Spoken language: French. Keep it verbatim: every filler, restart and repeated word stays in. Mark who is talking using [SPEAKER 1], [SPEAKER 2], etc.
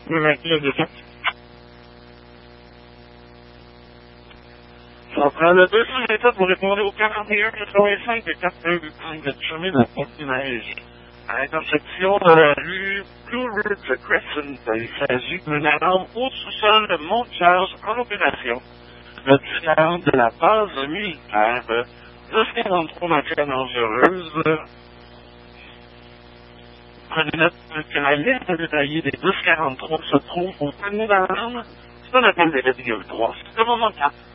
[SPEAKER 1] Maintenant, de fait. Ça prend le deux cent vingt-sept pour répondre au quarante et un quatre-vingt-cinq de quatre un huit de chemin de la Porte-Neige. À l'intersection de la rue Blue Ridge Crescent, il s'agit d'une alarme au sous-sol de monte-charge en opération. Le tirant de la base militaire deux quarante-trois matières dangereuses. Prenez note que la liste détaillée des deux quarante-trois se trouve au panneau d'alarme. C'est un appel des virgule trois. C'est le moment quatre.